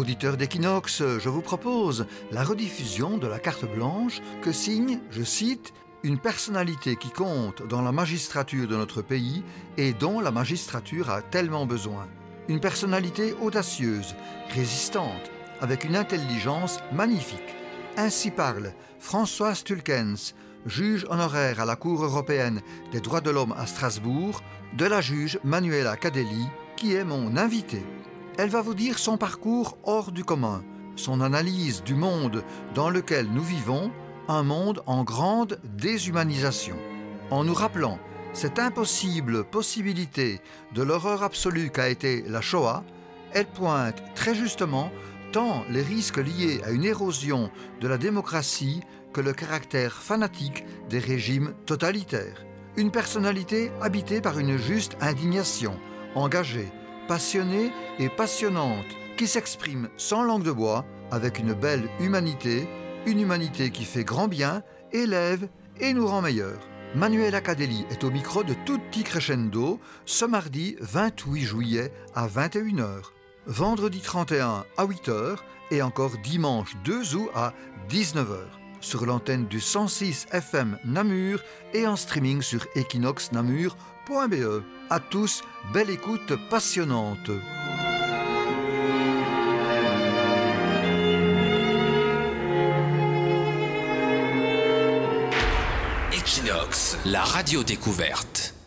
Auditeurs d'Equinox, je vous propose la rediffusion de la carte blanche que signe, je cite, une personnalité qui compte dans la magistrature de notre pays et dont la magistrature a tellement besoin. Une personnalité audacieuse, résistante, avec une intelligence magnifique. Ainsi parle Françoise Tulkens, juge honoraire à la Cour européenne des droits de l'homme à Strasbourg, de la juge Manuela Cadelli, qui est mon invitée. Elle va vous dire son parcours hors du commun, son analyse du monde dans lequel nous vivons, un monde en grande déshumanisation. En nous rappelant cette impossible possibilité de l'horreur absolue qu'a été la Shoah, elle pointe très justement tant les risques liés à une érosion de la démocratie que le caractère fanatique des régimes totalitaires. Une personnalité habitée par une juste indignation, engagée, passionnée et passionnante, qui s'exprime sans langue de bois, avec une belle humanité, une humanité qui fait grand bien, élève et nous rend meilleurs. Manuela Cadelli est au micro de Tutti Crescendo ce mardi 28 juillet à 21h, vendredi 31 à 8h et encore dimanche 2 août à 19h, sur l'antenne du 106 FM Namur et en streaming sur equinoxnamur.be. À tous, belle écoute passionnante. Equinox, la radio découverte.